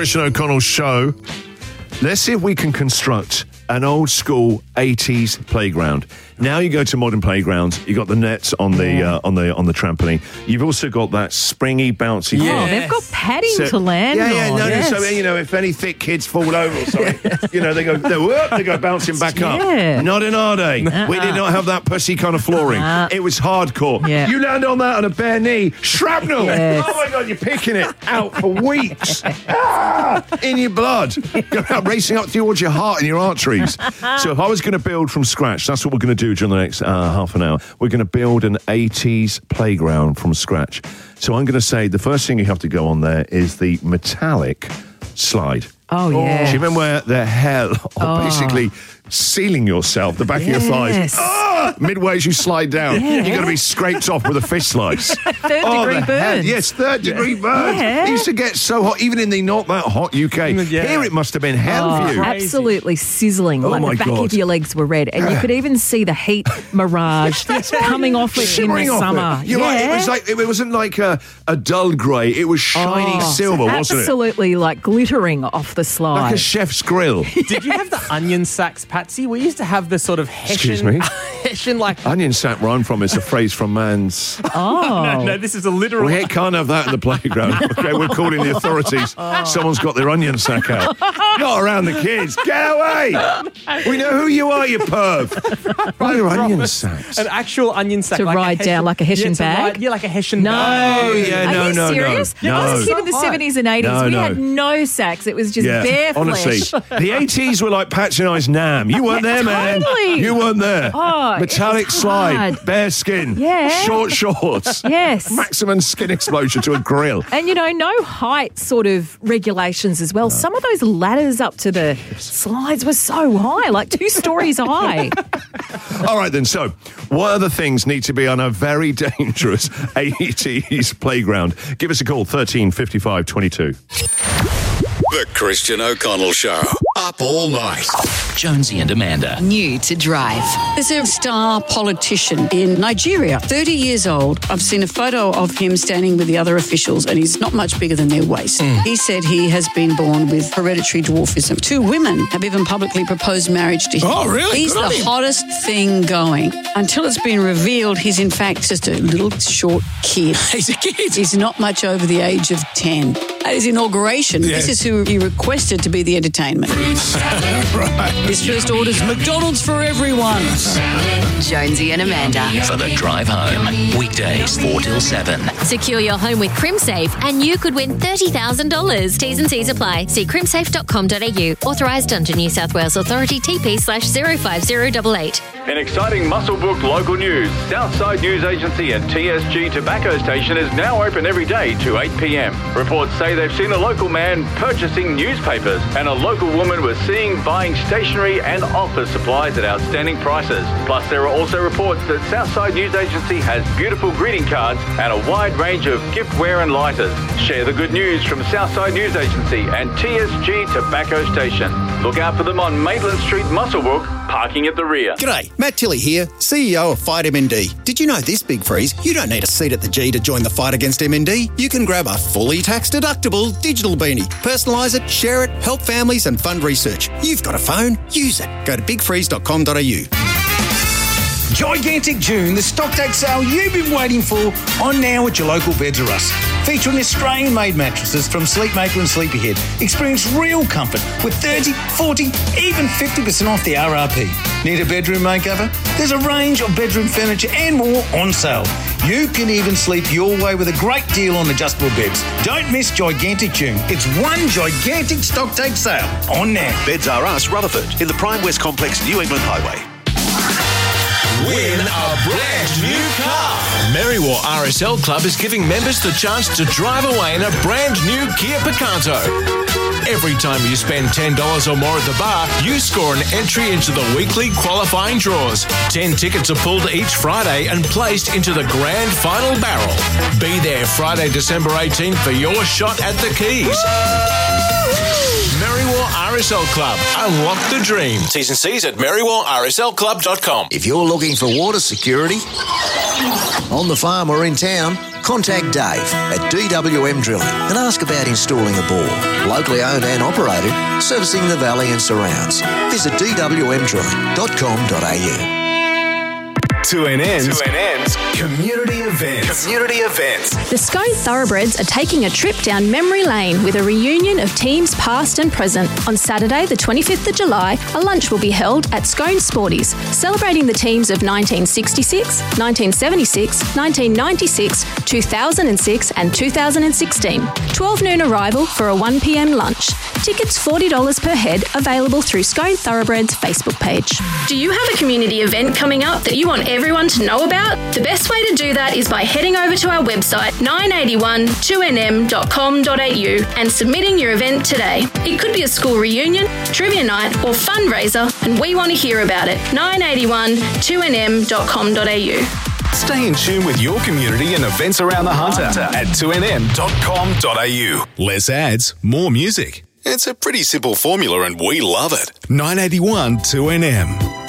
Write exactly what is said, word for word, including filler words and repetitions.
Christian O'Connell show. Let's see if we can construct an old school eighties playground. Now you go to modern playgrounds, you got the nets on the Yeah. uh, on the on the trampoline. You've also got that springy, bouncy. Oh, Yes. they've got padding So- to land Yeah, yeah, on. no, Yes. no. So you know, if any thick kids fall over or something, you know, they go, they, whoop, they go bouncing back up. Yeah. Not in our day. We did not have that pussy kind of flooring. Uh-uh. It was hardcore. Yeah. You land on that on a bare knee, shrapnel. Yes. Oh my god, you're picking it out for weeks. Ah, in your blood, go out racing up towards your heart and your arteries. So if I was going to build from scratch, that's what we're going to do during the next uh, half an hour. We're going to build an eighties playground from scratch. So I'm going to say the first thing you have to go on there is the metallic slide. Oh, yeah. Do you remember where the hell of Oh. basically sealing yourself, the back of your thighs? Yes. Ah! Midway as you slide down, Yeah. you're going to be scraped off with a fish slice. Third Oh, degree the hell- burns. Yes, third degree burns. Yeah. It used to get so hot, even in the not that hot U K. Yeah. Here it must have been hell Oh, for you. absolutely sizzling. Oh, like my the back God. of your legs were red. And you could even see the heat mirage coming off it in Shimmering the off summer. it. You're right. It Yeah. was like it wasn't like a, a dull grey. It was shiny Oh, silver, wasn't it? absolutely like glittering off the slide. Like a chef's grill. Did you have the onion sacks, Patsy? We used to have the sort of Hessian... Excuse me? Hessian, like... Onion sack where I'm from is a phrase from man's. oh. No, no, this is a literal... We can't have that in the playground. Okay, we're calling the authorities. Someone's got their onion sack out. Not around the kids. Get away! We know who you are, you perv. Buy your onion sacks. An actual onion sack. To like a ride down Hessian- like a Hessian yeah, to bag? ride- yeah, like a Hessian No. bag. Oh, yeah, Are no, you no, no. serious? No. I was a kid in the So hot. seventies and eighties. No, we no. had no sacks. It was just Yeah, bare honestly, flesh. the eighties were like Patsy and I's Nam. You weren't there, man. totally. You weren't there. Oh, Metallic it was slide, hard. bare skin, Yeah. short shorts, Yes. maximum skin exposure to a grill. And, you know, no height sort of regulations as well. Some of those ladders up to the slides were so high, like two stories high. All right, then. So, what other things need to be on a very dangerous eighties playground? Give us a call, thirteen fifty-five twenty-two. The Christian O'Connell Show. Up all night. Jonesy and Amanda. New to drive. There's a star politician in Nigeria, thirty years old. I've seen a photo of him standing with the other officials, and he's not much bigger than their waist. He said he has been born with hereditary dwarfism. Two women have even publicly proposed marriage to him. Oh, really? He's Good on the him. hottest thing going. Until it's been revealed, he's in fact just a little short kid. He's a kid. He's not much over the age of ten. At his inauguration, Yeah. this is who he requested to be the entertainment. Right. His first order's McDonald's for everyone. Jonesy and Amanda. For the drive home. Weekdays four till seven. Secure your home with CrimSafe and you could win thirty thousand dollars. T's and C's apply. See crimsafe dot com dot a u. Authorised under New South Wales Authority T P slash zero five zero eight eight. In exciting Muswellbrook local news, Southside News Agency and T S G Tobacco Station is now open every day to eight p.m. Reports say they've seen a local man purchasing newspapers and a local woman was seen buying stationery and office supplies at outstanding prices. Plus, there are also reports that Southside News Agency has beautiful greeting cards and a wide range of giftware and lighters. Share the good news from Southside News Agency and T S G Tobacco Station. Look out for them on Maitland Street, Muswellbrook, parking at the rear. G'day, Matt Tilley here, C E O of Fight M N D. Did you know this, Big Freeze? You don't need a seat at the G to join the fight against M N D. You can grab a fully tax-deductible digital beanie, personalise it, share it, help families and fund research. You've got a phone, use it. Go to big freeze dot com dot a u. Gigantic June, the stock take sale you've been waiting for, on now at your local Beds R Us. Featuring Australian-made mattresses from Sleepmaker and Sleepyhead. Experience real comfort with thirty, forty, even fifty percent off the R R P. Need a bedroom makeover? There's a range of bedroom furniture and more on sale. You can even sleep your way with a great deal on adjustable beds. Don't miss Gigantic June. It's one gigantic stock take sale on now. Beds R Us, Rutherford, in the Prime West Complex, New England Highway. Win a brand new car. Merriwa R S L Club is giving members the chance to drive away in a brand new Kia Picanto. Every time you spend ten dollars or more at the bar, you score an entry into the weekly qualifying draws. ten tickets are pulled each Friday and placed into the grand final barrel. Be there Friday, December eighteenth for your shot at the keys. Merriwa R S L Club. Unlock the dream. T's and C's at merriwa r s l club dot com. If you're looking for water security, On the farm or in town, contact Dave at D W M Drilling and ask about installing a bore. Locally owned and operated, servicing the valley and surrounds. Visit d w m drilling dot com dot a u. two N N's, two N N's community events. Community events. The Scone Thoroughbreds are taking a trip down memory lane with a reunion of teams past and present. On Saturday, the twenty-fifth of July, a lunch will be held at Scone Sporties, celebrating the teams of nineteen sixty-six, nineteen seventy-six, nineteen ninety-six, two thousand six and two thousand sixteen. twelve noon arrival for a one p m lunch. Tickets forty dollars per head, available through Scone Thoroughbreds Facebook page. Do you have a community event coming up that you want everyone to know about? The best way to do that is by heading over to our website nine eighty-one two n m dot com dot a u and submitting your event today. It could be a school reunion, trivia night or fundraiser, and we want to hear about it. nine eighty-one two n m dot com dot a u. Stay in tune with your community and events around the Hunter at two n m dot com dot a u. Less ads, more music. It's a pretty simple formula and we love it. nine eighty-one two N M.